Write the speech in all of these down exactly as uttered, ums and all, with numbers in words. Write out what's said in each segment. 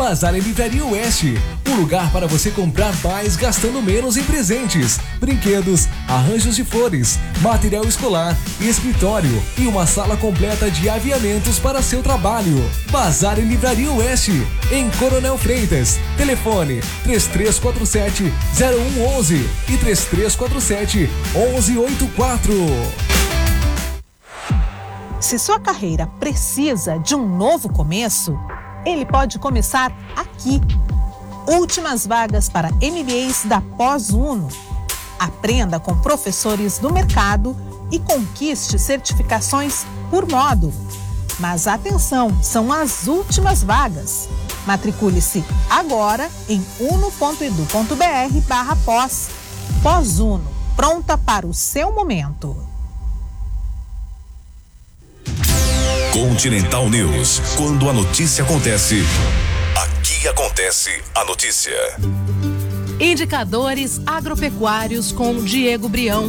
Bazar e Livraria Oeste, um lugar para você comprar mais gastando menos em presentes, brinquedos, arranjos de flores, material escolar e escritório e uma sala completa de aviamentos para seu trabalho. Bazar e Livraria Oeste, em Coronel Freitas. Telefone três três quatro sete, zero um um um e três três quatro sete, um um oito quatro. Se sua carreira precisa de um novo começo, ele pode começar aqui. Últimas vagas para M B As da Pós-Uno. Aprenda com professores do mercado e conquiste certificações por módulo. Mas atenção, são as últimas vagas. Matricule-se agora em uno.edu.br barra pós. Pós-Uno, pronta para o seu momento. Continental News, quando a notícia acontece, aqui acontece a notícia. Indicadores agropecuários com Diego Brião.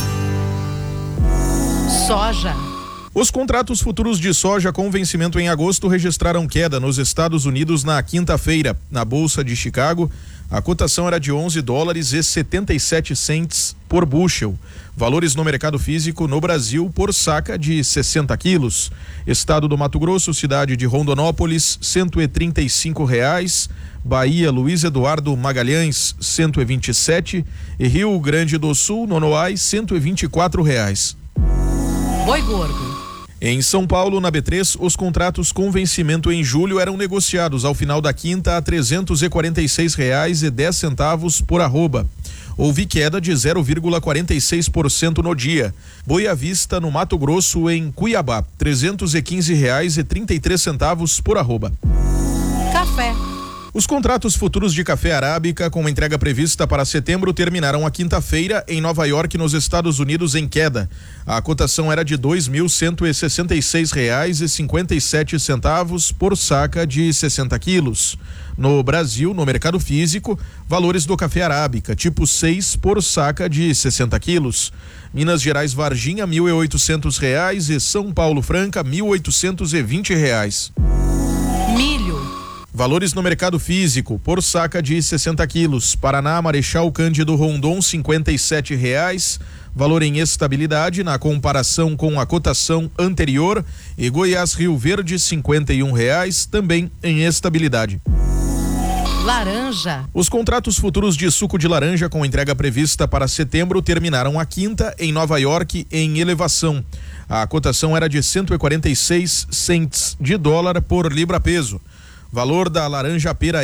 Soja. Os contratos futuros de soja com vencimento em agosto registraram queda nos Estados Unidos na quinta-feira. Na Bolsa de Chicago, a cotação era de onze dólares e setenta e sete centes por bushel. Valores no mercado físico no Brasil por saca de sessenta quilos. Estado do Mato Grosso, cidade de Rondonópolis, cento e trinta e cinco reais. Bahia, Luiz Eduardo Magalhães, cento e vinte e sete. E Rio Grande do Sul, Nonoai, cento e vinte e quatro reais. Boi gordo. Em São Paulo, na B três, os contratos com vencimento em julho eram negociados ao final da quinta a trezentos e quarenta e seis reais e dez centavos por arroba. Houve queda de zero vírgula quarenta e seis por cento no dia. Boi à vista no Mato Grosso, em Cuiabá, trezentos e quinze reais e trinta e três centavos por arroba. Café. Os contratos futuros de café arábica com entrega prevista para setembro terminaram a quinta-feira em Nova York, nos Estados Unidos, em queda. A cotação era de dois mil cento e sessenta e seis reais e cinquenta e sete centavos por saca de sessenta quilos. No Brasil, no mercado físico, valores do café arábica tipo seis por saca de sessenta quilos. Minas Gerais Varginha, mil e oitocentos reais e São Paulo Franca, mil oitocentos e vinte reais. Milho. Valores no mercado físico por saca de sessenta quilos. Paraná, Marechal Cândido Rondon, cinquenta e sete reais. Valor em estabilidade na comparação com a cotação anterior. E Goiás Rio Verde, cinquenta e um reais, também em estabilidade. Laranja. Os contratos futuros de suco de laranja com entrega prevista para setembro terminaram a quinta em Nova York em elevação. A cotação era de cento e quarenta e seis centes de dólar por libra peso. Valor da laranja pera